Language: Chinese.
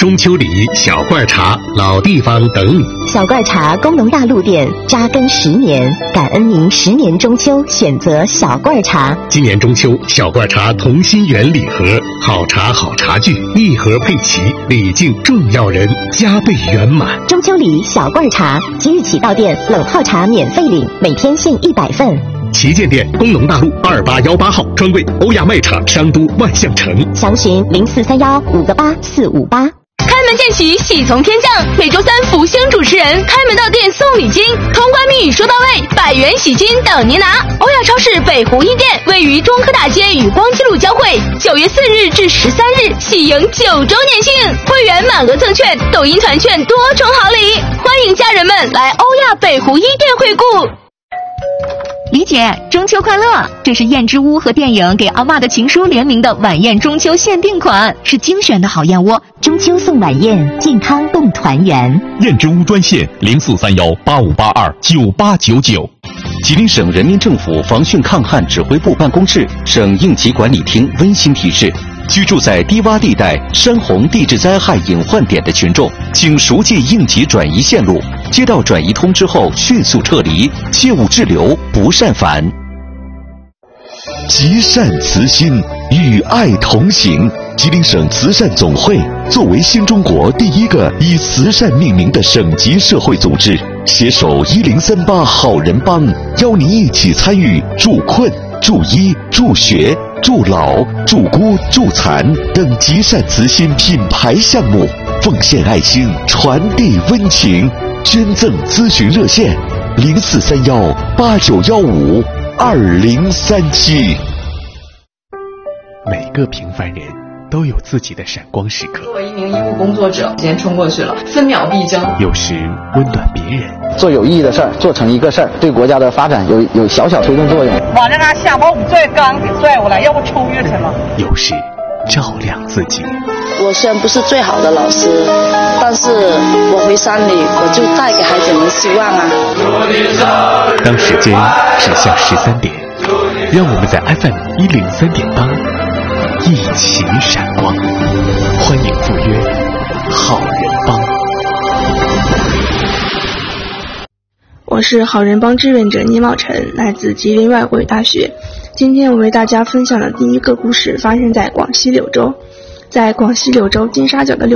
中秋礼、小罐茶、老地方等。 小罐茶工农大陆店扎根10年，感恩您10年中秋选择小罐茶。 今年中秋，小罐茶同心圆礼盒，好茶好茶具，一盒配齐，礼敬重要人，加倍圆满。 中秋礼小罐茶，即日起到店冷泡茶免费领，每天限100份。 旗舰店工农大路2818号，专柜欧亚卖场商都万象城。 详询0431-58458。 开门见喜，喜从天降。每周三，福星主持人开门到店送礼金，通关密语说到位，100元喜金等您拿。欧亚超市北湖一店位于中科大街与光基路交汇，9月4日至13日喜迎9周年庆，会员满额赠券、抖音团券多重好礼，欢迎家人们来欧亚北湖一店惠顾。 李姐，中秋快乐！这是燕之屋和电影给阿嬷的情书联名的晚宴中秋限定款，是精选的好燕窝。 中秋送晚宴，健康共团圆。 燕之屋专线043185829899。 吉林省人民政府防汛抗旱指挥部办公室、省应急管理厅温馨提示：居住在低洼地带、山洪地质灾害隐患点的群众，请熟记应急转移线路，接到转移通知后迅速撤离，切勿滞留，不善返。 积善慈心，与爱同行。吉林省慈善总会作为新中国第一个以慈善命名的省级社会组织，携手1038好人帮，邀您一起参与助困、助医、助学、助老、助孤、助残等积善慈心品牌项目，奉献爱心，传递温情。捐赠咨询热线：043189152037。 每个平凡人都有自己的闪光时刻。 作为一名医务工作者，时间冲过去了，分秒必争。 有时温暖别人， 做有意义的事儿，做成一个事儿，对国家的发展有小小推动作用。 我这俺想把我拽缸给拽过来，要不抽越去了。 有时照亮自己。 我虽然不是最好的老师，但是我回山里，我就带给孩子们希望啊。 当时间指向13点，让我们在 FM103.8一起闪光。欢迎赴约好人帮。 我是好人帮志愿者倪茂晨，来自吉林外国语大学。今天我为大家分享的第一个故事发生在广西柳州。在广西柳州金沙角的柳